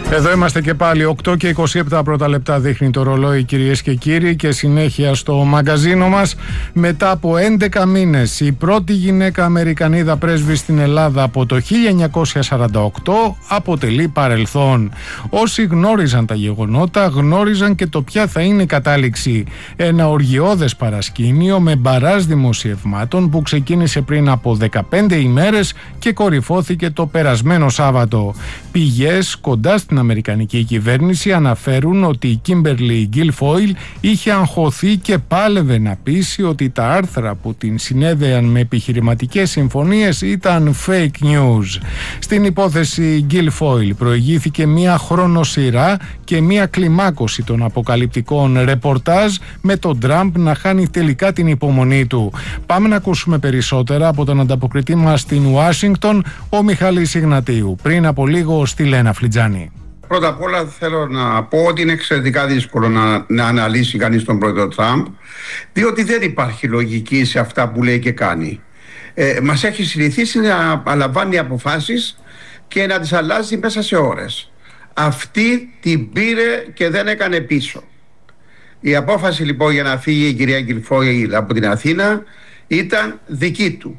Εδώ είμαστε και πάλι, 8 και 27 πρώτα λεπτά δείχνει το ρολόι, κυρίες και κύριοι, και συνέχεια στο μαγκαζίνο μας. Μετά από 11 μήνες, η πρώτη γυναίκα Αμερικανίδα πρέσβη στην Ελλάδα από το 1948 αποτελεί παρελθόν. Όσοι γνώριζαν τα γεγονότα γνώριζαν και το ποια θα είναι η κατάληξη. Ένα οργιώδες παρασκήνιο με μπαράζ δημοσιευμάτων που ξεκίνησε πριν από 15 ημέρες και κορυφώθηκε το περασμένο Σάββατο. Πηγές κοντά στην Αμερικανική κυβέρνηση αναφέρουν ότι η Κίμπερλι Γκίλφόιλ είχε αγχωθεί και πάλευε να πείσει ότι τα άρθρα που την συνέδεαν με επιχειρηματικές συμφωνίες ήταν fake news. Στην υπόθεση Γκίλφόιλ προηγήθηκε μια χρονοσυρά και μια κλιμάκωση των αποκαλυπτικών ρεπορτάζ με τον Τραμπ να χάνει τελικά την υπομονή του. Πάμε να ακούσουμε περισσότερα από τον ανταποκριτή μας στην Ουάσιγκτον, ο Μιχάλης Ιγνατίου, πριν από λίγο στη Λένα Φλιτζάνη. Πρώτα απ' όλα θέλω να πω ότι είναι εξαιρετικά δύσκολο να αναλύσει κανείς τον πρόεδρο Τραμπ, διότι δεν υπάρχει λογική σε αυτά που λέει και κάνει. Μας έχει συνηθίσει να λαμβάνει αποφάσεις και να τις αλλάζει μέσα σε ώρες. Αυτή την πήρε και δεν έκανε πίσω. Η απόφαση λοιπόν για να φύγει η κυρία Γκίλφόιλ από την Αθήνα ήταν δική του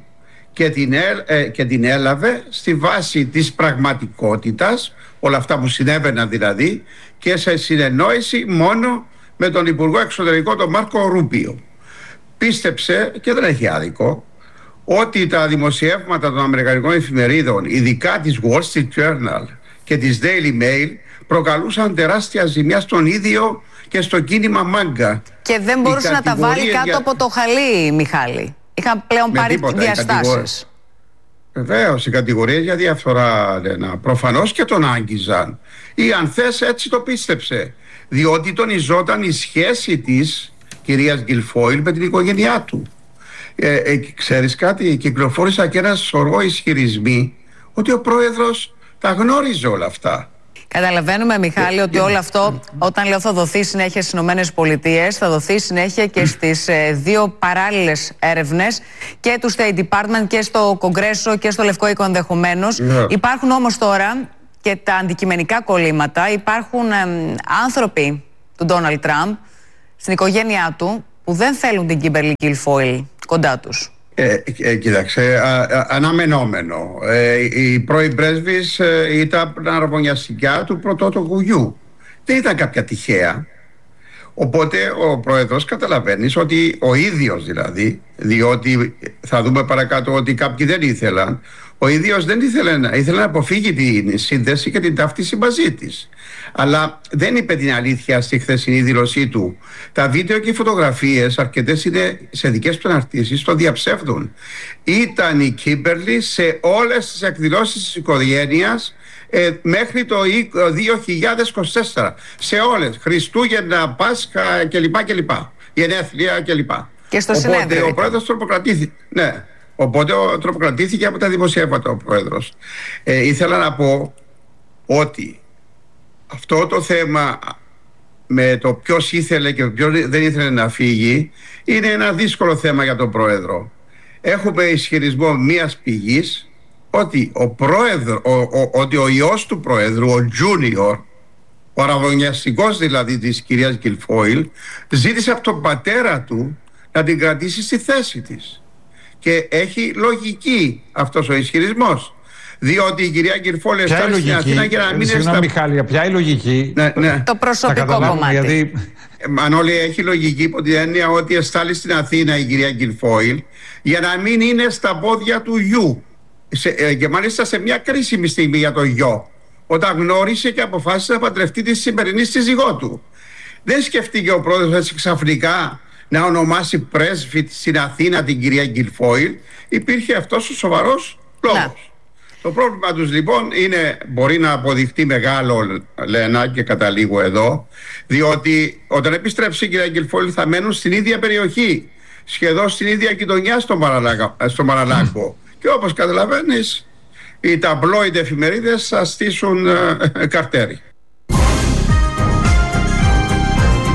και την έλαβε στη βάση της πραγματικότητας, όλα αυτά που συνέβαιναν δηλαδή, και σε συνεννόηση μόνο με τον Υπουργό Εξωτερικών, τον Μάρκο Ρούπιο. Πίστεψε, και δεν έχει άδικο, ότι τα δημοσιεύματα των αμερικανικών εφημερίδων, ειδικά της Wall Street Journal και της Daily Mail, προκαλούσαν τεράστια ζημιά στον ίδιο και στο κίνημα μάγκα. Και δεν μπορούσε να τα βάλει κάτω από το χαλί, Μιχάλη. Είχαν πλέον πάρει διαστάσεις. Βεβαίως, οι κατηγορίες για διαφθορά, Λένα, προφανώς και τον άγγιζαν. Ή αν θες, έτσι το πίστεψε. Διότι τονιζόταν η σχέση της κυρίας Γκίλφόιλ με την οικογένειά του. Ξέρεις κάτι, κυκλοφόρησα και ένα σωρό ισχυρισμοί ότι ο πρόεδρος τα γνώριζε όλα αυτά. Καταλαβαίνουμε, Μιχάλη, ότι όλο αυτό, όταν λέω θα δοθεί συνέχεια στις ΗΠΑ, θα δοθεί συνέχεια και στις δύο παράλληλες έρευνες, και του State Department και στο Κογκρέσο και στο Λευκό Οίκο ενδεχομένως. Υπάρχουν όμως τώρα και τα αντικειμενικά κολλήματα. Υπάρχουν άνθρωποι του Ντόναλντ Τραμπ στην οικογένειά του που δεν θέλουν την Κίμπερλι Γκίλφόιλ κοντά τους. Κοίταξε, αναμενόμενο. Η πρώην πρέσβης ήταν αραβωνιαστικά του πρωτότοκου γιου. Δεν ήταν κάποια τυχαία. Οπότε ο πρόεδρος, καταλαβαίνεις ότι ο ίδιος δηλαδή, διότι θα δούμε παρακάτω ότι κάποιοι δεν ήθελαν, ο ίδιος δεν ήθελε να αποφύγει την σύνδεση και την ταύτιση μαζί της. Αλλά δεν είπε την αλήθεια στη χθεσινή δήλωσή του. Τα βίντεο και οι φωτογραφίες, αρκετές είναι σε δικές του αναρτήσεις, το διαψεύδουν. Ήταν η Κίμπερλι σε όλες τις εκδηλώσεις της οικογένειας μέχρι το 2024. Σε όλες. Χριστούγεννα, Πάσχα κλπ. Γενέθλια κλπ. Και στο συνέδριο. Οπότε ο πρόεδρος τροποκρατήθηκε. Ναι. Οπότε τροποκρατήθηκε από τα δημοσιεύματα ο πρόεδρος. Ήθελα να πω ότι αυτό το θέμα με το ποιος ήθελε και ποιος δεν ήθελε να φύγει είναι ένα δύσκολο θέμα για τον πρόεδρο. Έχουμε ισχυρισμό μιας πηγής ότι ότι ο ιός του πρόεδρου, ο Junior, ο αραβωνιαστικός δηλαδή της κυρίας Γκίλφόιλ, ζήτησε από τον πατέρα του να την κρατήσει στη θέση της. Και έχει λογική αυτός ο ισχυρισμός. Διότι η κυρία Γκίλφόιλ έφτασε στην Αθήνα για να μην είναι. Συγγνώμη, Μιχάλη, ποια είναι η λογική? Ναι. Το προσωπικό κομμάτι. Γιατί... Μανώλη, έχει λογική υπό την έννοια ότι εστάλει στην Αθήνα η κυρία Γκίλφόιλ για να μην είναι στα πόδια του γιου. Και μάλιστα σε μια κρίσιμη στιγμή για το γιο, όταν γνώρισε και αποφάσισε να παντρευτεί τη σημερινή σύζυγό του. Δεν σκεφτήκε ο πρόεδρος έτσι ξαφνικά να ονομάσει πρέσβη στην Αθήνα την κυρία Γκίλφόιλ. Υπήρχε αυτός ο σοβαρός λόγος. Ναι. Το πρόβλημα τους λοιπόν μπορεί να αποδειχτεί μεγάλο, Λένα, και καταλήγω εδώ, διότι όταν επιστρέψει η κυρία Γκίλφόιλ θα μένουν στην ίδια περιοχή, σχεδόν στην ίδια γειτονιά στο Μαραλάγκο. Και όπως καταλαβαίνεις, οι ταμπλόιντ εφημερίδες θα στήσουν καρτέρι.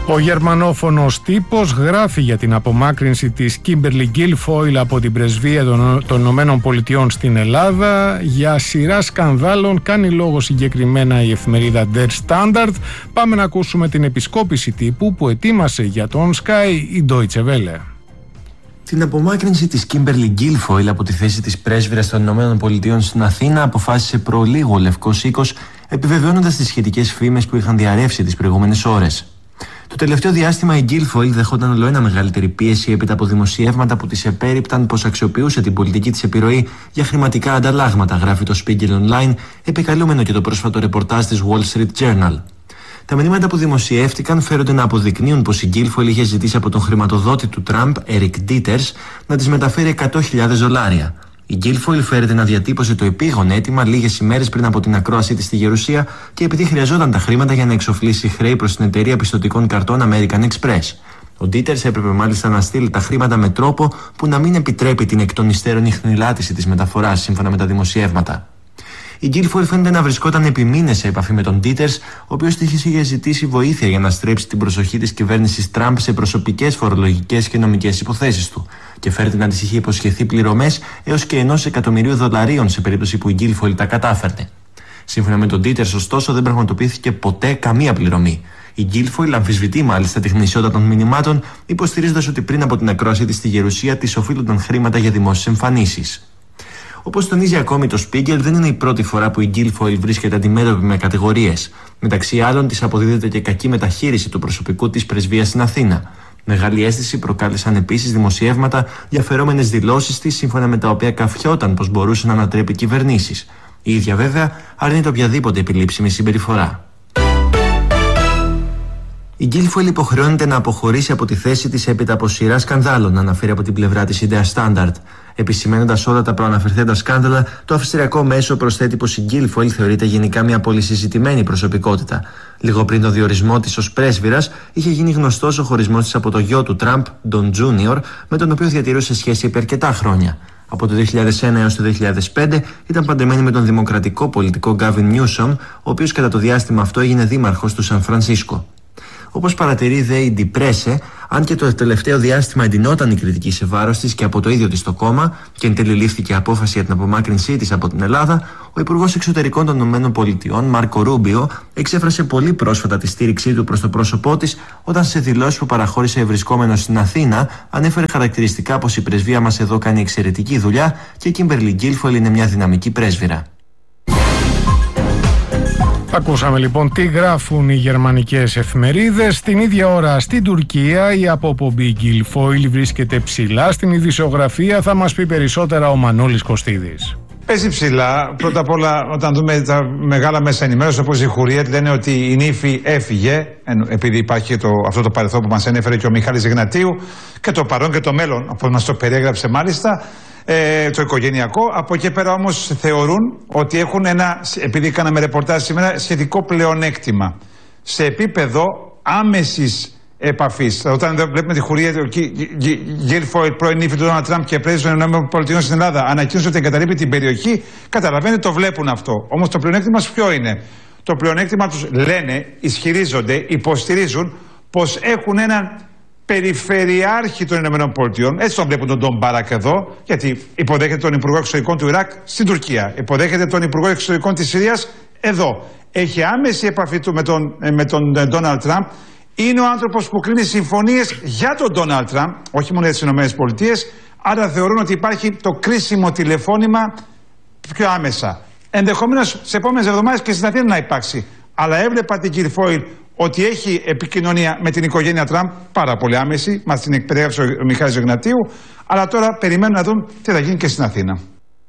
Ο γερμανόφωνος τύπος γράφει για την απομάκρυνση της Kimberly Guilfoyle από την πρεσβεία των Ηνωμένων Πολιτειών στην Ελλάδα. Για σειρά σκανδάλων κάνει λόγο συγκεκριμένα η εφημερίδα Der Standard. Πάμε να ακούσουμε την επισκόπηση τύπου που ετοίμασε για τον Sky η Deutsche Welle. Την απομάκρυνση της Kimberly Guilfoyle από τη θέση της πρέσβυρας των Ηνωμένων Πολιτειών στην Αθήνα αποφάσισε προλίγο ο Λευκός Οίκος, επιβεβαιώνοντας τις σχετικές φήμες που είχαν διαρρεύσει τις προηγούμενες ώρες. Το τελευταίο διάστημα η Guilfoyle δεχόταν ολοένα μεγαλύτερη πίεση έπειτα από δημοσιεύματα που της επέρριπταν πως αξιοποιούσε την πολιτική της επιρροή για χρηματικά ανταλλάγματα, γράφει το Spiegel Online, επικαλούμενο και το πρόσφατο ρεπορτάζ της Wall Street Journal. Τα μηνύματα που δημοσιεύτηκαν φέρονται να αποδεικνύουν πως η Guilfoyle είχε ζητήσει από τον χρηματοδότη του Τραμπ, Eric Dieters, να της μεταφέρει $100,000. Η Guilfoyle φέρεται να διατύπωσε το επίγον αίτημα λίγες ημέρες πριν από την ακρόασή της στη Γερουσία και επειδή χρειαζόταν τα χρήματα για να εξοφλήσει χρέη προς την εταιρεία πιστωτικών καρτών American Express. Ο Dieters έπρεπε μάλιστα να στείλει τα χρήματα με τρόπο που να μην επιτρέπει την εκ των υστέρων ιχνηλάτηση της μεταφοράς, σύμφωνα με τα δημοσιεύματα. Η Guilfoyle φαίνεται να βρισκόταν επί μήνες σε επαφή με τον Dieters, ο οποίος της είχε ζητήσει βοήθεια για να στρέψει την προσοχή της κυβέρνησης Τραμπ σε προσωπικές, φορολογικές και νομικές υποθέσεις του. Και φέρεται να της είχε υποσχεθεί πληρωμές έως και $1 εκατομμυρίο σε περίπτωση που η Guilfoyle τα κατάφερνε. Σύμφωνα με τον Dieters, ωστόσο, δεν πραγματοποιήθηκε ποτέ καμία πληρωμή. Η Guilfoyle αμφισβητεί μάλιστα τη γνησιότητα των μηνυμάτων, υποστηρίζοντας ότι πριν από την ακρόαση της στη Γερουσία της οφείλονταν χρήματα για δημόσιες εμφανίσεις. Όπως τονίζει ακόμη το Spiegel, δεν είναι η πρώτη φορά που η Guilfoyle βρίσκεται αντιμέτωπη με κατηγορίες. Μεταξύ άλλων, της αποδίδεται και κακή μεταχείριση του προσωπικού της πρεσβείας στην Αθήνα. Μεγάλη αίσθηση προκάλεσαν επίσης δημοσιεύματα για φερόμενες δηλώσεις της, σύμφωνα με τα οποία καφιόταν πως μπορούσε να ανατρέπει κυβερνήσεις. Η ίδια βέβαια αρνείται οποιαδήποτε επιλήψιμη συμπεριφορά. Η Guilfoyle υποχρεώνεται να αποχωρήσει από τη θέση της έπειτα από σειρά σκανδάλων, αναφέρει από την πλευρά της η Der Standard. Επισημαίνοντας όλα τα προαναφερθέντα σκάνδαλα, το αυστριακό μέσο προσθέτει πως η Guilfoyle θεωρείται γενικά μια πολυσυζητημένη προσωπικότητα. Λίγο πριν το διορισμό της ως πρέσβυρας, είχε γίνει γνωστός ο χωρισμός της από το γιο του Τραμπ, Don Jr., με τον οποίο διατηρούσε σχέση επί αρκετά χρόνια. Από το 2001 έως το 2005 ήταν παντρεμένη με τον δημοκρατικό πολιτικό Gavin Newsom, ο οποίος κατά το διάστημα αυτό έγινε δήμαρχος του Σαν Φρανσίσκο. Όπως παρατηρεί δε η Die Presse, αν και το τελευταίο διάστημα εντυνόταν η κριτική σε βάρος της και από το ίδιο της το κόμμα και εν τέλει λήφθηκε απόφαση για την απομάκρυνσή της από την Ελλάδα, ο Υπουργός Εξωτερικών των ΗΠΑ, Μάρκο Ρούμπιο, εξέφρασε πολύ πρόσφατα τη στήριξή του προς το πρόσωπό της όταν σε δηλώσεις που παραχώρησε βρισκόμενος στην Αθήνα ανέφερε χαρακτηριστικά πως η πρεσβεία μας εδώ κάνει εξαιρετική δουλειά και η Kimberly Guilfoyle είναι μια δυναμική πρέσβυρα. Ακούσαμε λοιπόν τι γράφουν οι γερμανικές εφημερίδες. Την ίδια ώρα στην Τουρκία η αποπομπή Guilfoyle βρίσκεται ψηλά στην ειδησιογραφία. Θα μας πει περισσότερα ο Μανώλης Κωστίδης. Παίζει ψηλά. Πρώτα απ' όλα, όταν δούμε τα μεγάλα μέσα ενημέρωση όπως η Χουριέτ, λένε ότι η νύφη έφυγε, επειδή υπάρχει αυτό το παρελθόν που μας ανέφερε και ο Μιχάλης Ιγνατίου, και το παρόν και το μέλλον, όπως μας το περιέγραψε μάλιστα, το οικογενειακό. Από εκεί πέρα όμως θεωρούν ότι έχουν επειδή κάναμε ρεπορτάζ σήμερα, σχετικό πλεονέκτημα σε επίπεδο άμεσης επαφής. Όταν βλέπουμε τη Χουριέτ, ο Guilfoyle, πρώην νύφη του Ντόναλντ Τραμπ και πρέσβης των ΗΠΑ στην Ελλάδα, ανακοίνωσε ότι εγκαταλείπει την περιοχή. Καταλαβαίνετε, το βλέπουν αυτό. Όμως το πλεονέκτημα ποιο είναι? Το πλεονέκτημα τους, λένε, ισχυρίζονται, υποστηρίζουν πως έχουν έναν περιφερειάρχη των ΗΠΑ. Έτσι τον βλέπουν τον Ντον Μπάρακ εδώ, γιατί υποδέχεται τον Υπουργό Εξωτερικών του Ιράκ στην Τουρκία. Υποδέχεται τον Υπουργό Εξωτερικών της Συρίας εδώ. Έχει άμεση επαφή του με τον Ντόναλντ Τραμπ. Είναι ο άνθρωπος που κρίνει συμφωνίες για τον Ντόναλντ Τραμπ, όχι μόνο για τις ΗΠΑ. Άρα θεωρούν ότι υπάρχει το κρίσιμο τηλεφώνημα πιο άμεσα. Ενδεχομένως σε επόμενες εβδομάδες και στην Αθήνα να υπάρξει. Αλλά έβλεπα την Guilfoyle ότι έχει επικοινωνία με την οικογένεια Τραμπ, πάρα πολύ άμεση, μας την εκπαιδεύσε ο Μιχάλης Ιγνατίου, αλλά τώρα περιμένουν να δουν τι θα γίνει και στην Αθήνα.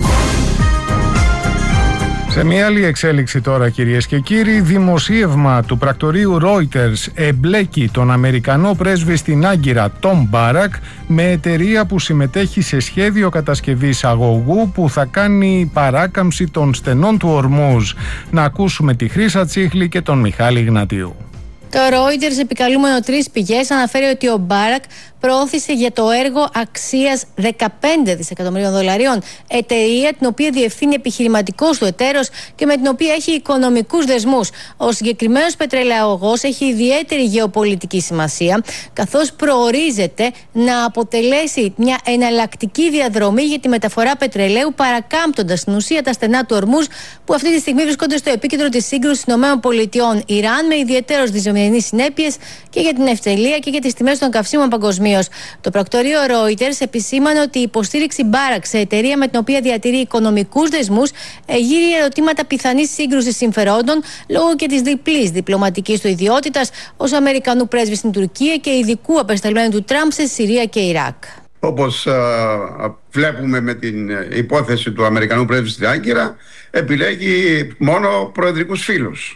Σε μια άλλη εξέλιξη τώρα, κυρίες και κύριοι, δημοσίευμα του πρακτορείου Reuters εμπλέκει τον Αμερικανό πρέσβη στην Άγκυρα, Τον Μπάρακ, με εταιρεία που συμμετέχει σε σχέδιο κατασκευής αγωγού που θα κάνει παράκαμψη των στενών του Ορμούζ. Να ακούσουμε τη Χρύσα Τσίχλη και τον Μιχάλη Γνατίου. Το Reuters, επικαλούμενο 3 πηγές, αναφέρει ότι ο Μπάρακ προώθησε για το έργο αξίας 15 δισεκατομμυρίων δολαρίων. Εταιρεία την οποία διευθύνει επιχειρηματικός του εταίρος και με την οποία έχει οικονομικούς δεσμούς. Ο συγκεκριμένος πετρελαιοαγωγός έχει ιδιαίτερη γεωπολιτική σημασία, καθώς προορίζεται να αποτελέσει μια εναλλακτική διαδρομή για τη μεταφορά πετρελαίου, παρακάμπτοντας στην ουσία τα στενά του Ορμούζ, που αυτή τη στιγμή βρίσκονται στο επίκεντρο της σύγκρουσης των ΗΠΑ-Ιράν, με ιδιαίτερως δυσμενείς συνέπειες και για την ευτελεία και για τις τιμές των καυσίμων παγκοσμίως. Το πρακτορείο Reuters επισήμανε ότι η υποστήριξη Μπάρακ σε εταιρεία με την οποία διατηρεί οικονομικούς δεσμούς γύρει ερωτήματα πιθανής σύγκρουσης συμφερόντων λόγω και της διπλής διπλωματικής του ιδιότητας ως Αμερικανού πρέσβη στην Τουρκία και ειδικού απεσταλμένου του Τραμπ σε Συρία και Ιράκ. Όπως βλέπουμε με την υπόθεση του Αμερικανού πρέσβη στην Άγκυρα, επιλέγει μόνο προεδρικούς φίλους.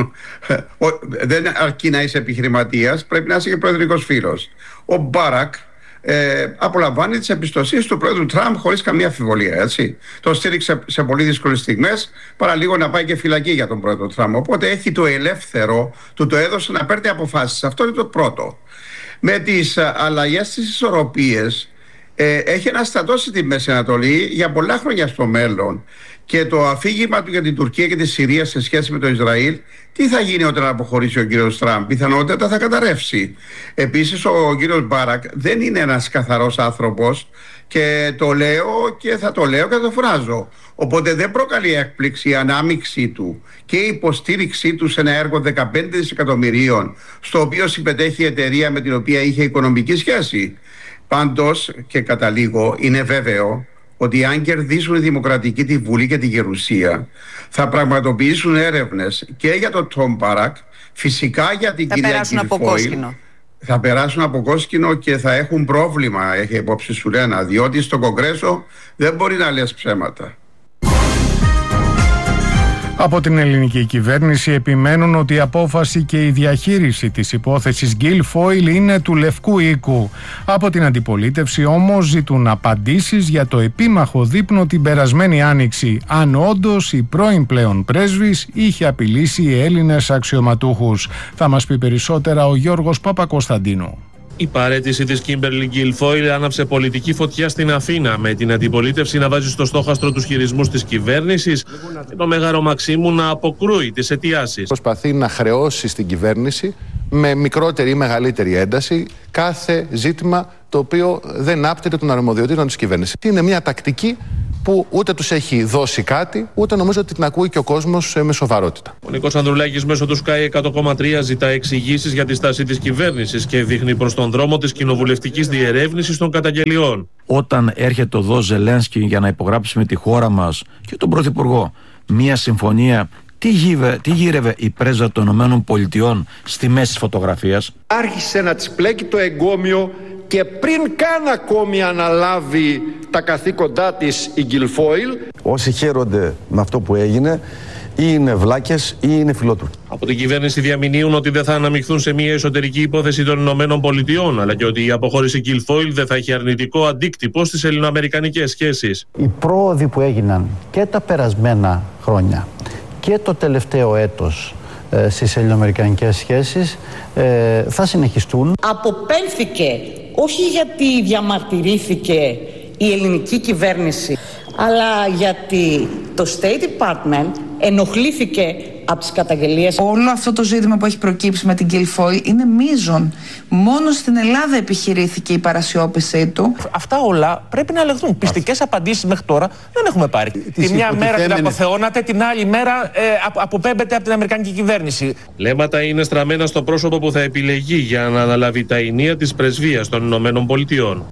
Δεν αρκεί να είσαι επιχειρηματίας, πρέπει να είσαι και προεδρικός φίλος. Ο Μπάρακ απολαμβάνει τις εμπιστοσύνες του πρόεδρου Τραμπ χωρίς καμία αμφιβολία, έτσι. Το στήριξε σε πολύ δύσκολες στιγμές, παραλίγο να πάει και φυλακή για τον πρόεδρο Τραμπ. Οπότε έχει το ελεύθερο, του το έδωσε να παίρνει αποφάσεις. Αυτό είναι το πρώτο. Με τις αλλαγές στις ισορροπίες έχει αναστατώσει τη Μέση Ανατολή για πολλά χρόνια στο μέλλον. Και το αφήγημα του για την Τουρκία και τη Συρία σε σχέση με το Ισραήλ, τι θα γίνει όταν αποχωρήσει ο κύριος Τραμπ? Πιθανότατα θα καταρρεύσει. Επίσης, ο κύριος Μπάρακ δεν είναι ένας καθαρός άνθρωπος, και το λέω και θα το λέω και θα το φράζω. Οπότε δεν προκαλεί έκπληξη η ανάμειξή του και η υποστήριξή του σε ένα έργο 15 δισεκατομμυρίων, στο οποίο συμμετέχει η εταιρεία με την οποία είχε οικονομική σχέση. Πάντως, και καταλήγω, είναι βέβαιο ότι αν κερδίσουν οι Δημοκρατικοί τη Βουλή και τη Γερουσία, θα πραγματοποιήσουν έρευνες και για τον Τόμ Μπάρακ, φυσικά για την κυρία Γκιλφόιλ. Θα περάσουν από κόσκινο και θα έχουν πρόβλημα, έχει υπόψη σου Λένα, διότι στο Κογκρέσο δεν μπορεί να λες ψέματα. Από την ελληνική κυβέρνηση επιμένουν ότι η απόφαση και η διαχείριση της υπόθεσης Guilfoyle είναι του Λευκού Οίκου. Από την αντιπολίτευση όμως ζητούν απαντήσεις για το επίμαχο δείπνο την περασμένη Άνοιξη, αν όντως η πρώην πλέον πρέσβης είχε απειλήσει Έλληνες αξιωματούχους. Θα μας πει περισσότερα ο Γιώργος Παπακοσταντίνου. Η παραίτηση της Κίμπερλι Γκιλφόιλ άναψε πολιτική φωτιά στην Αθήνα, με την αντιπολίτευση να βάζει στο στόχαστρο τους χειρισμούς της κυβέρνησης και το Μέγαρο Μαξίμου να αποκρούει τις αιτιάσεις. Προσπαθεί να χρεώσει στην κυβέρνηση με μικρότερη ή μεγαλύτερη ένταση κάθε ζήτημα το οποίο δεν άπτεται των αρμοδιοτήτων της κυβέρνησης. Είναι μια τακτική που ούτε τους έχει δώσει κάτι, ούτε νομίζω ότι την ακούει και ο κόσμος με σοβαρότητα. Ο Νίκος Ανδρουλάκης μέσω του Sky 100,3 ζητά εξηγήσεις για τη στάση της κυβέρνησης και δείχνει προς τον δρόμο της κοινοβουλευτικής διερεύνησης των καταγγελιών. Όταν έρχεται εδώ Ζελένσκι για να υπογράψει με τη χώρα μας και τον Πρωθυπουργό μια συμφωνία, τι γύρευε η πρέσβα των ΗΠΑ στη μέση της φωτογραφίας? Άρχισε να της πλέκει το εγκόμιο και πριν καν ακόμη αναλάβει τα καθήκοντά της η Γκιλφόιλ. Όσοι χαίρονται με αυτό που έγινε ή είναι βλάκες ή είναι φιλότουρκοι. Από την κυβέρνηση διαμηνύουν ότι δεν θα αναμειχθούν σε μια εσωτερική υπόθεση των ΗΠΑ, αλλά και ότι η αποχώρηση Γκιλφόιλ δεν θα έχει αρνητικό αντίκτυπο στις ελληνοαμερικανικές σχέσεις. Οι πρόοδοι που έγιναν και τα περασμένα χρόνια και το τελευταίο έτος στις ελληνοαμερικανικές σχέσεις θα συνεχιστούν. Αποπέμφθηκε όχι γιατί διαμαρτυρήθηκε η ελληνική κυβέρνηση, αλλά γιατί το State Department ενοχλήθηκε από τις καταγγελίες. Όλο αυτό το ζήτημα που έχει προκύψει με την Guilfoyle είναι μείζον. Μόνο στην Ελλάδα επιχειρήθηκε η παρασιώπησή του. Αυτά όλα πρέπει να ελεγχθούν. Πιστικές απαντήσεις μέχρι τώρα δεν έχουμε πάρει. Τη μια μέρα την αποθεώνατε, την άλλη μέρα αποπέμπεται από την Αμερικανική κυβέρνηση. Λέματα είναι στραμμένα στο πρόσωπο που θα επιλεγεί για να αναλάβει τα ηνία της πρεσβείας των ΗΠΑ.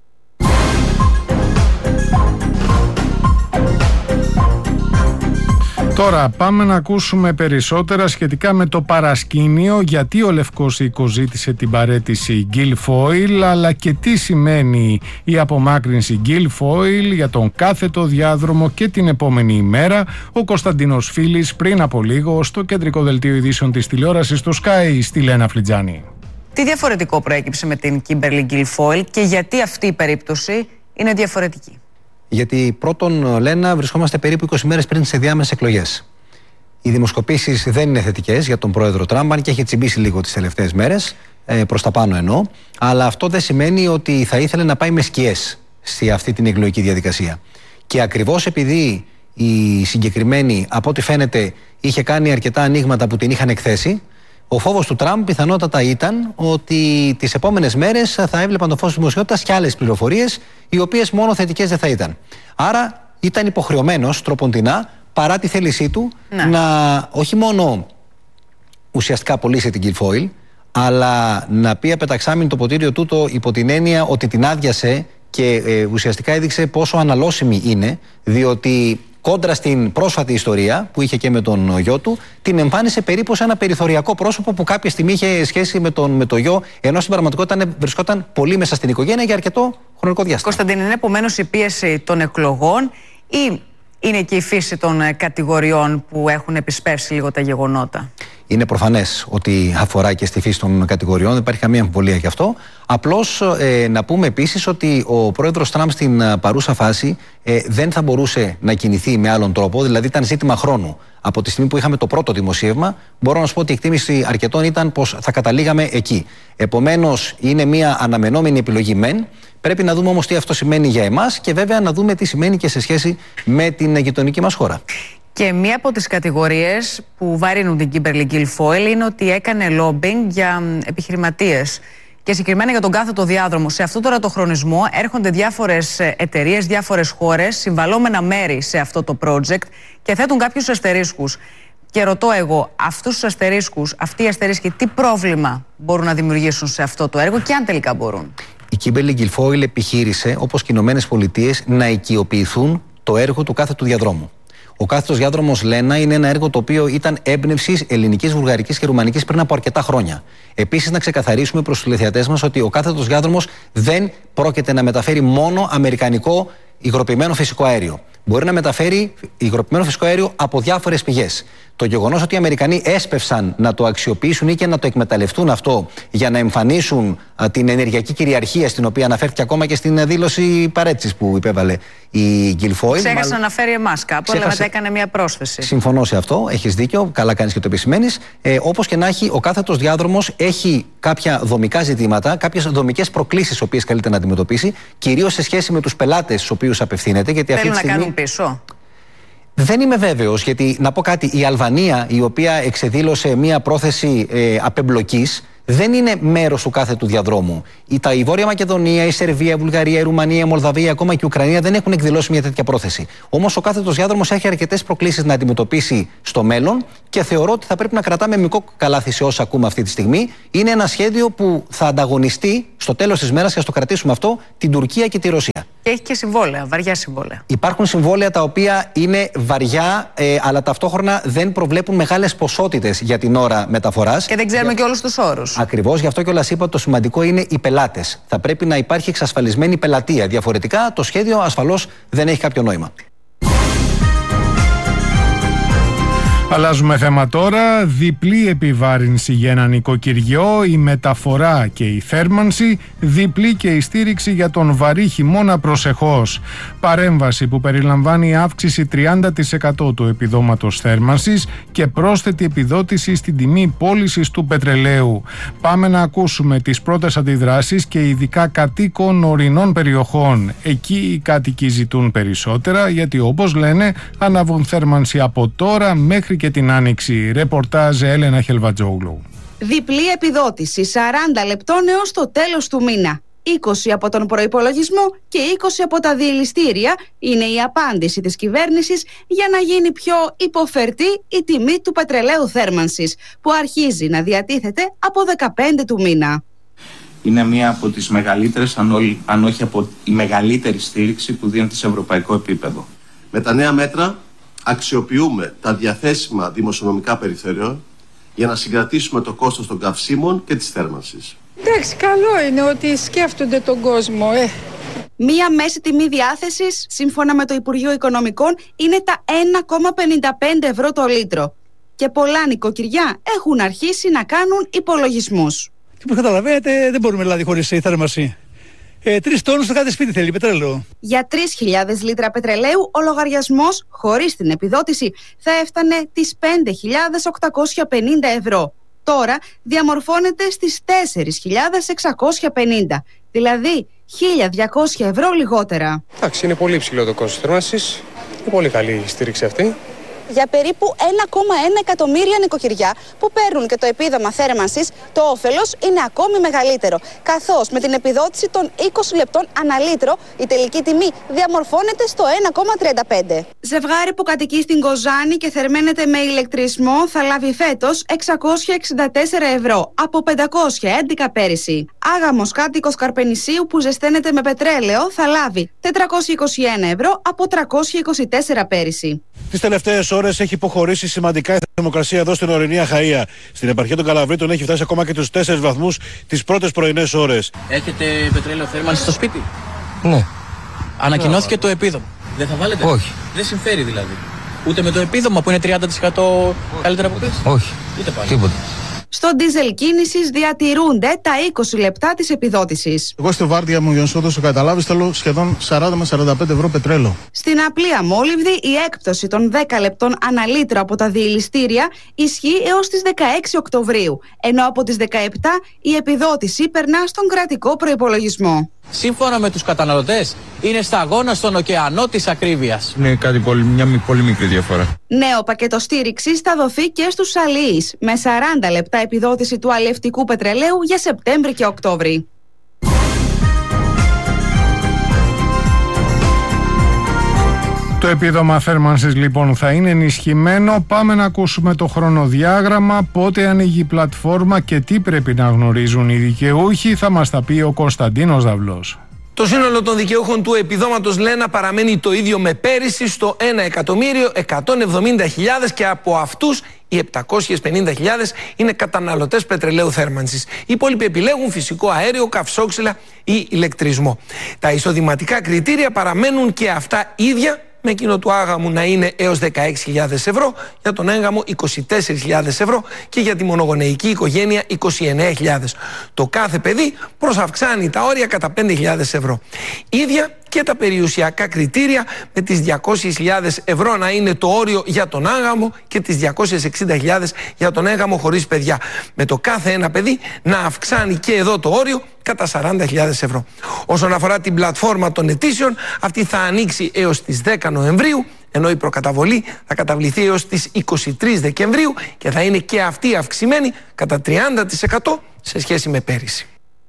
Τώρα πάμε να ακούσουμε περισσότερα σχετικά με το παρασκήνιο, γιατί ο Λευκός Οίκος ζήτησε την παραίτηση Guilfoyle, αλλά και τι σημαίνει η απομάκρυνση Guilfoyle για τον κάθετο διάδρομο και την επόμενη ημέρα. Ο Κωνσταντίνος Φίλης πριν από λίγο στο κεντρικό δελτίο ειδήσεων της τηλεόρασης του Sky στη Λένα Φλιτζάνη. Τι διαφορετικό προέκυψε με την Κίμπερλι Γκιλφόιλ και γιατί αυτή η περίπτωση είναι διαφορετική? Γιατί πρώτον, Λένα, βρισκόμαστε περίπου 20 μέρες πριν τις ενδιάμεσες εκλογές. Οι δημοσκοπήσεις δεν είναι θετικές για τον πρόεδρο Τραμπ, αν και έχει τσιμπήσει λίγο τις τελευταίες μέρες. προς τα πάνω εννοώ, αλλά αυτό δεν σημαίνει ότι θα ήθελε να πάει με σκιές σε αυτή την εκλογική διαδικασία. Και ακριβώς επειδή η συγκεκριμένη, από ό,τι φαίνεται, είχε κάνει αρκετά ανοίγματα που την είχαν εκθέσει, ο φόβος του Τραμπ πιθανότατα ήταν ότι τις επόμενες μέρες θα έβλεπαν το φως της δημοσιότητας και άλλες πληροφορίες, οι οποίες μόνο θετικές δεν θα ήταν. Άρα ήταν υποχρεωμένος τροποντινά, παρά τη θέλησή του, να όχι μόνο ουσιαστικά πωλήσει την Guilfoyle, αλλά να πει απεταξάμιν το ποτήριο τούτο υπό την έννοια ότι την άδειασε και ουσιαστικά έδειξε πόσο αναλώσιμη είναι, διότι κόντρα στην πρόσφατη ιστορία που είχε και με τον γιο του, την εμφάνισε περίπου σε ένα περιθωριακό πρόσωπο που κάποια στιγμή είχε σχέση με το γιο, ενώ στην πραγματικότητα βρισκόταν πολύ μέσα στην οικογένεια για αρκετό χρονικό διάστημα. Κωνσταντίνε, είναι επομένως η πίεση των εκλογών ή είναι και η φύση των κατηγοριών που έχουν επισπεύσει λίγο τα γεγονότα? Είναι προφανές ότι αφορά και στη φύση των κατηγοριών, δεν υπάρχει καμία αμφιβολία γι' αυτό. Απλώς να πούμε επίσης ότι ο πρόεδρος Τραμπ στην παρούσα φάση δεν θα μπορούσε να κινηθεί με άλλον τρόπο, δηλαδή ήταν ζήτημα χρόνου. Από τη στιγμή που είχαμε το πρώτο δημοσίευμα, μπορώ να σου πω ότι η εκτίμηση αρκετών ήταν πως θα καταλήγαμε εκεί. Επομένως, είναι μια αναμενόμενη επιλογή μεν. Πρέπει να δούμε όμως τι αυτό σημαίνει για εμάς και βέβαια να δούμε τι σημαίνει και σε σχέση με την γειτονική μας χώρα. Και μία από τις κατηγορίες που βαρύνουν την Kimberly Guilfoyle είναι ότι έκανε lobbying για επιχειρηματίες και συγκεκριμένα για τον κάθετο διάδρομο. Σε αυτό τώρα το χρονισμό έρχονται διάφορες εταιρείες, διάφορες χώρες, συμβαλόμενα μέρη σε αυτό το project και θέτουν κάποιους αστερίσκους. Και ρωτώ εγώ, αυτούς τους αστερίσκους, αυτοί οι αστερίσκοι, τι πρόβλημα μπορούν να δημιουργήσουν σε αυτό το έργο και αν τελικά μπορούν? Η Kimberly Guilfoyle επιχείρησε, όπως και οι Ηνωμένες Πολιτείες, να οικειοποιηθούν το έργο του κάθετου διαδρόμου. Ο κάθετος διάδρομος Λένα είναι ένα έργο το οποίο ήταν έμπνευση ελληνικής, βουλγαρικής και ρουμανικής πριν από αρκετά χρόνια. Επίσης, να ξεκαθαρίσουμε προς τους τηλεθεατές μας ότι ο κάθετος διάδρομος δεν πρόκειται να μεταφέρει μόνο αμερικανικό υγροποιημένο φυσικό αέριο. Μπορεί να μεταφέρει υγροποιημένο φυσικό αέριο από διάφορες πηγές. Το γεγονός ότι οι Αμερικανοί έσπευσαν να το αξιοποιήσουν ή και να το εκμεταλλευτούν αυτό για να εμφανίσουν την ενεργειακή κυριαρχία, στην οποία αναφέρθηκε ακόμα και στην δήλωση παρέτησης που υπέβαλε η Guilfoyle. Ξέχασε να αναφέρει εμάς κάπου, αλλά μετά έκανε μια πρόσθεση. Συμφωνώ σε αυτό, έχεις δίκιο, καλά κάνεις και το επισημαίνεις. Όπως και να έχει, ο κάθετος διάδρομος έχει κάποια δομικά ζητήματα, κάποιες δομικές προκλήσεις, τις οποίες καλείται να αντιμετωπίσει, κυρίως σε σχέση με τους πελάτες στους οποίους απευθύνεται. Γιατί θέλουν να κάνουν πίσω. Δεν είμαι βέβαιος, γιατί να πω κάτι, η Αλβανία, η οποία εξεδήλωσε μία πρόθεση απεμπλοκής, δεν είναι μέρος του κάθετου διαδρόμου. Η Βόρεια Μακεδονία, η Σερβία, η Βουλγαρία, η Ρουμανία, η Μολδαβία, ακόμα και η Ουκρανία δεν έχουν εκδηλώσει μια τέτοια πρόθεση. Όμως ο κάθετος διάδρομος έχει αρκετές προκλήσεις να αντιμετωπίσει στο μέλλον και θεωρώ ότι θα πρέπει να κρατάμε μικρό καλάθι σε όσα ακούμε αυτή τη στιγμή. Είναι ένα σχέδιο που θα ανταγωνιστεί στο τέλος της μέρας, και ας το κρατήσουμε αυτό, την Τουρκία και τη Ρωσία. Και έχει και συμβόλαια, βαριά συμβόλαια. Υπάρχουν συμβόλαια τα οποία είναι βαριά, αλλά ταυτόχρονα δεν προβλέπουν μεγάλες ποσότητες για την ώρα μεταφοράς. Και δεν ξέρουμε και όλους τους όρους. Ακριβώς, γι' αυτό κιόλας είπα ότι το σημαντικό είναι οι πελάτες. Θα πρέπει να υπάρχει εξασφαλισμένη πελατεία. Διαφορετικά το σχέδιο ασφαλώς δεν έχει κάποιο νόημα. Αλλάζουμε θέμα τώρα. Διπλή επιβάρυνση για ένα νοικοκυριό, η μεταφορά και η θέρμανση, διπλή και η στήριξη για τον βαρύ χειμώνα προσεχώς. Παρέμβαση που περιλαμβάνει αύξηση 30% του επιδόματος θέρμανσης και πρόσθετη επιδότηση στην τιμή πώλησης του πετρελαίου. Πάμε να ακούσουμε τις πρώτες αντιδράσεις και ειδικά κατοίκων ορεινών περιοχών. Εκεί οι κάτοικοι ζητούν περισσότερα, γιατί όπως λένε αναβούν θέρμανση από τώρα μέχρι και την Άνοιξη. Ρεπορτάζ Έλενα Χελβατζόγλου. Διπλή επιδότηση 40 λεπτών έως το τέλος του μήνα. 20 από τον προϋπολογισμό και 20 από τα διελιστήρια είναι η απάντηση της κυβέρνησης για να γίνει πιο υποφερτή η τιμή του πετρελαίου θέρμανσης, που αρχίζει να διατίθεται από 15 του μήνα. Είναι μία από τις μεγαλύτερες, αν όχι από η μεγαλύτερη στήριξη που δίνεται σε ευρωπαϊκό επίπεδο. Με τα νέα μέτρα αξιοποιούμε τα διαθέσιμα δημοσιονομικά περιθώρια για να συγκρατήσουμε το κόστος των καυσίμων και της θέρμανσης. Εντάξει, καλό είναι ότι σκέφτονται τον κόσμο. Μία μέση τιμή διάθεσης, σύμφωνα με το Υπουργείο Οικονομικών, είναι τα 1,55 ευρώ το λίτρο. Και πολλά νοικοκυριά έχουν αρχίσει να κάνουν υπολογισμούς. Και όπως καταλαβαίνετε, δεν μπορούμε δηλαδή χωρίς θέρμανση. 3 τόνους στο κάθε σπίτι θέλει πετρέλαιο. Για 3.000 λίτρα πετρελαίου ο λογαριασμός χωρίς την επιδότηση θα έφτανε τις 5.850 ευρώ. τώρα διαμορφώνεται στις 4.650, δηλαδή 1.200 ευρώ λιγότερα. Εντάξει, είναι πολύ υψηλό το κόστος θέρμανσης, είναι πολύ καλή η στήριξη αυτή. Για περίπου 1,1 εκατομμύρια νοικοκυριά που παίρνουν και το επίδομα θέρμανσης, το όφελος είναι ακόμη μεγαλύτερο. Καθώς με την επιδότηση των 20 λεπτών ανά λίτρο, η τελική τιμή διαμορφώνεται στο 1,35. Ζευγάρι που κατοικεί στην Κοζάνη και θερμαίνεται με ηλεκτρισμό θα λάβει φέτος 664 ευρώ από 511 πέρυσι. Άγαμος κάτοικος Καρπενησίου που ζεσταίνεται με πετρέλαιο θα λάβει 421 ευρώ από 324 πέρυσι. Τις τελευταίες ώρες έχει υποχωρήσει σημαντικά η θερμοκρασία εδώ στην ορεινή Αχαΐα. Στην επαρχία των Καλαβρίτων έχει φτάσει ακόμα και τους 4 βαθμούς τις πρώτες πρωινές ώρες. Έχετε πετρέλαιο θέρμανση στο σπίτι? Ναι. Ανακοινώθηκε το επίδομα. Δεν θα βάλετε? Όχι. Δεν συμφέρει δηλαδή. Ούτε με το επίδομα που είναι 30% καλύτερα από πέρσι? Όχι. Ούτε πάλι. Τίποτα. Στο ντίζελ κίνησης διατηρούνται τα 20 λεπτά της επιδότησης. Εγώ στη βάρδια μου, για να σου δώσω καταλάβεις, θέλω σχεδόν 40 με 45 ευρώ πετρέλαιο. Στην απλή αμόλυβδη, η έκπτωση των 10 λεπτών ανά λίτρο από τα διελιστήρια ισχύει έως τις 16 Οκτωβρίου, ενώ από τις 17 η επιδότηση περνά στον κρατικό προϋπολογισμό. Σύμφωνα με τους καταναλωτές, είναι σταγόνα στον ωκεανό της ακρίβειας. Είναι μια πολύ μικρή διαφορά. Νέο πακέτο στήριξης θα δοθεί και στους αλληλείς, με 40 λεπτά επιδότηση του αλλιευτικού πετρελαίου για Σεπτέμβρη και Οκτώβρη. Το επίδομα θέρμανσης λοιπόν θα είναι ενισχυμένο. Πάμε να ακούσουμε το χρονοδιάγραμμα, πότε ανοίγει η πλατφόρμα και τι πρέπει να γνωρίζουν οι δικαιούχοι. Θα μας τα πει ο Κωνσταντίνος Δαυλός. Το σύνολο των δικαιούχων του επιδόματος Λένα παραμένει το ίδιο με πέρυσι στο 1.170.000 και από αυτούς οι 750.000 είναι καταναλωτές πετρελαίου θέρμανσης. Οι υπόλοιποι επιλέγουν φυσικό αέριο, καυσόξυλα ή ηλεκτρισμό. Τα εισοδηματικά κριτήρια παραμένουν και αυτά ίδια, με εκείνο του άγαμου να είναι έως 16.000 ευρώ, για τον έγγαμο 24.000 ευρώ και για τη μονογονεϊκή οικογένεια 29.000. Το κάθε παιδί προσαυξάνει τα όρια κατά 5.000 ευρώ. Ίδια και τα περιουσιακά κριτήρια, με τις 200.000 ευρώ να είναι το όριο για τον άγαμο και τις 260.000 για τον έγγαμο χωρίς παιδιά. Με το κάθε ένα παιδί να αυξάνει και εδώ το όριο κατά 40.000 ευρώ. Όσον αφορά την πλατφόρμα των αιτήσεων, αυτή θα ανοίξει έως τις 10 Νοεμβρίου, ενώ η προκαταβολή θα καταβληθεί έως τις 23 Δεκεμβρίου και θα είναι και αυτή αυξημένη κατά 30% σε σχέση με πέρυσι.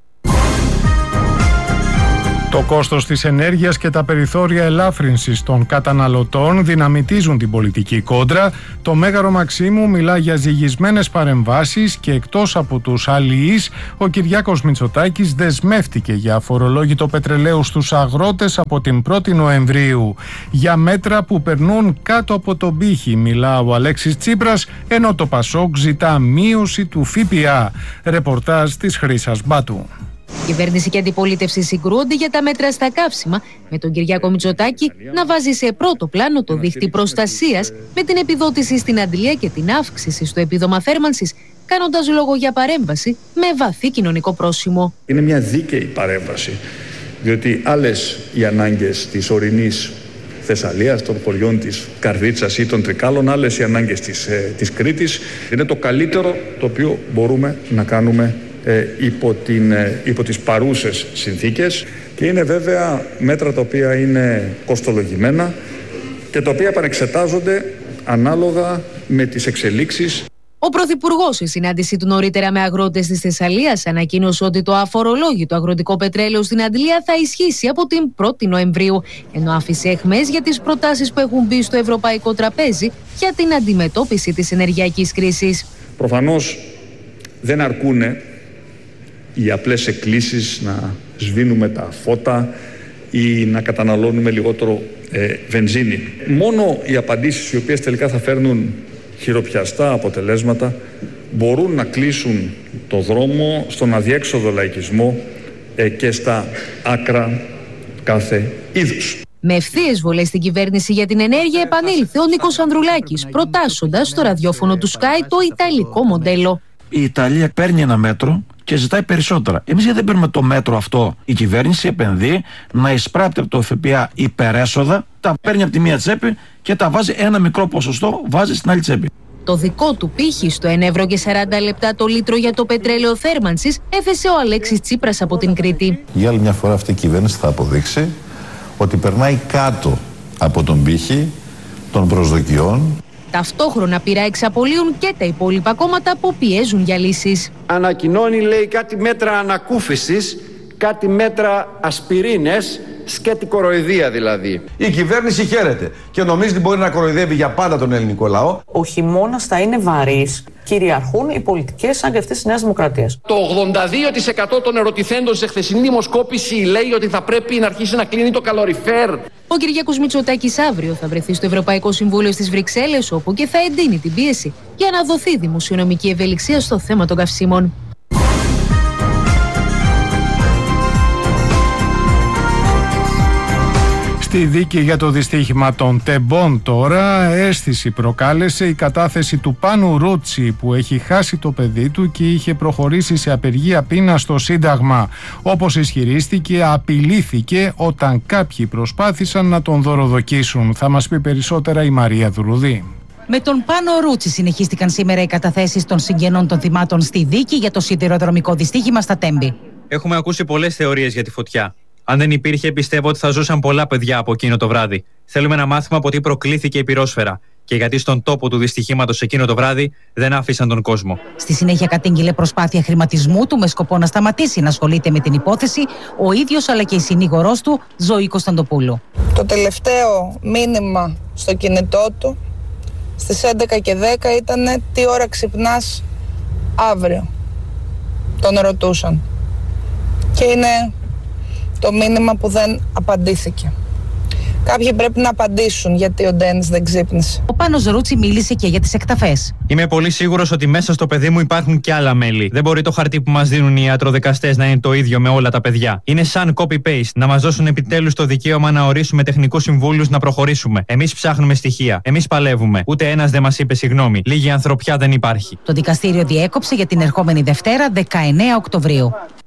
Το κόστος της ενέργειας και τα περιθώρια ελάφρυνσης των καταναλωτών δυναμητίζουν την πολιτική κόντρα. Το Μέγαρο Μαξίμου μιλά για ζυγισμένες παρεμβάσεις και εκτός από τους αλληλείς, ο Κυριάκος Μητσοτάκης δεσμεύτηκε για αφορολόγητο πετρελαίου στους αγρότες από την 1η Νοεμβρίου. Για μέτρα που περνούν κάτω από τον πύχη μιλά ο Αλέξης Τσίπρας, ενώ το Πασόκ ζητά μείωση του ΦΠΑ. Ρεπορτάζ της Χρύσας Μπάτου. Κυβέρνηση και αντιπολίτευση συγκρούονται για τα μέτρα στα καύσιμα, με τον Κυριάκο Μητσοτάκη να βάζει σε πρώτο πλάνο το δίχτυ προστασίας με την επιδότηση στην αντλία και την αύξηση στο επίδομα θέρμανσης, κάνοντας λόγο για παρέμβαση με βαθύ κοινωνικό πρόσημο. Είναι μια δίκαιη παρέμβαση, διότι άλλες οι ανάγκες της ορεινής Θεσσαλίας, των χωριών της Καρδίτσας ή των Τρικάλων, άλλες οι ανάγκες της Κρήτης. Είναι το καλύτερο το οποίο μπορούμε να κάνουμε υπό τις παρούσες συνθήκες, και είναι βέβαια μέτρα τα οποία είναι κοστολογημένα και τα οποία επανεξετάζονται ανάλογα με τις εξελίξεις. Ο Πρωθυπουργός, σε συνάντησή του νωρίτερα με αγρότες της Θεσσαλίας, ανακοίνωσε ότι το αφορολόγητο αγροτικό πετρέλαιο στην αντλία θα ισχύσει από την 1η Νοεμβρίου, ενώ άφησε αιχμές για τις προτάσεις που έχουν μπει στο ευρωπαϊκό τραπέζι για την αντιμετώπιση της ενεργειακής κρίσης. Προφανώς δεν αρκούνε οι απλές εκκλήσεις να σβήνουμε τα φώτα ή να καταναλώνουμε λιγότερο βενζίνη. Μόνο οι απαντήσεις οι οποίες τελικά θα φέρνουν χειροπιαστά αποτελέσματα μπορούν να κλείσουν το δρόμο στον αδιέξοδο λαϊκισμό και στα άκρα κάθε είδους. Με ευθείες βολές στην κυβέρνηση για την ενέργεια επανήλθε ο Νίκος Ανδρουλάκης, προτάσσοντας στο ραδιόφωνο του Sky το ιταλικό μοντέλο. Η Ιταλία παίρνει ένα μέτρο και ζητάει περισσότερα. Εμείς γιατί δεν παίρνουμε το μέτρο αυτό? Η κυβέρνηση επενδύει να εισπράττει από το ΦΠΑ υπερέσοδα, τα παίρνει από τη μία τσέπη και τα βάζει ένα μικρό ποσοστό, βάζει στην άλλη τσέπη. Το δικό του πύχη στο 1,40 ευρώ το λίτρο για το πετρέλαιο θέρμανσης έθεσε ο Αλέξης Τσίπρας από την Κρήτη. Για άλλη μια φορά αυτή η κυβέρνηση θα αποδείξει ότι περνάει κάτω από τον πύχη των προσδοκιών. Ταυτόχρονα πειρά απολύουν και τα υπόλοιπα κόμματα που πιέζουν για λύσεις. Ανακοινώνει, λέει, κάτι μέτρα ανακούφισης, κάτι μέτρα ασπιρίνες, σκέτη κοροϊδία δηλαδή. Η κυβέρνηση χαίρεται και νομίζει ότι μπορεί να κοροϊδεύει για πάντα τον ελληνικό λαό. Ο χειμώνας θα είναι βαρύς. Κυριαρχούν οι πολιτικές σαν και αυτές της Νέας Δημοκρατίας. Το 82% των ερωτηθέντων σε χθεσινή δημοσκόπηση λέει ότι θα πρέπει να αρχίσει να κλείνει το καλοριφέρ. Ο Κυριάκος Μητσοτάκης αύριο θα βρεθεί στο Ευρωπαϊκό Συμβούλιο στις Βρυξέλλες, όπου και θα εντείνει την πίεση για να δοθεί δημοσιονομική ευελιξία στο θέμα των καυσίμων. Στη δίκη για το δυστύχημα των τεμπών τώρα, αίσθηση προκάλεσε η κατάθεση του Πάνου Ρούτσι, που έχει χάσει το παιδί του και είχε προχωρήσει σε απεργία πείνας στο Σύνταγμα. Όπως ισχυρίστηκε, απειλήθηκε όταν κάποιοι προσπάθησαν να τον δωροδοκίσουν. Θα μας πει περισσότερα η Μαρία Δουρουδή. Με τον Πάνο Ρούτσι συνεχίστηκαν σήμερα οι καταθέσεις των συγγενών των θυμάτων στη δίκη για το σιδηροδρομικό δυστύχημα στα Τέμπη. Έχουμε ακούσει πολλές θεωρίες για τη φωτιά. Αν δεν υπήρχε, πιστεύω ότι θα ζούσαν πολλά παιδιά από εκείνο το βράδυ. Θέλουμε να μάθουμε από τι προκλήθηκε η πυρόσφαιρα και γιατί στον τόπο του δυστυχήματος εκείνο το βράδυ δεν άφησαν τον κόσμο. Στη συνέχεια κατήγγειλε προσπάθεια χρηματισμού του με σκοπό να σταματήσει να ασχολείται με την υπόθεση ο ίδιος αλλά και η συνήγορός του, Ζωή Κωνσταντοπούλου. Το τελευταίο μήνυμα στο κινητό του στις 11 και 10 ήταν «Τι ώρα ξυπνάς αύριο?» Τον ρωτούσαν. Και είναι το μήνυμα που δεν απαντήθηκε. Κάποιοι πρέπει να απαντήσουν γιατί ο Ντένις δεν ξύπνησε. Ο Πάνος Ρούτσι μίλησε και για τις εκταφές. Είμαι πολύ σίγουρος ότι μέσα στο παιδί μου υπάρχουν και άλλα μέλη. Δεν μπορεί το χαρτί που μας δίνουν οι ιατροδικαστές να είναι το ίδιο με όλα τα παιδιά. Είναι σαν copy-paste, να μας δώσουν επιτέλους το δικαίωμα να ορίσουμε τεχνικούς συμβούλους να προχωρήσουμε. Εμείς ψάχνουμε στοιχεία. Εμείς παλεύουμε. Ούτε ένας δεν μας είπε συγγνώμη. Λίγη ανθρωπιά δεν υπάρχει. Το δικαστήριο διέκοψε για την ερχόμενη Δευτέρα, 19 Οκτωβρίου.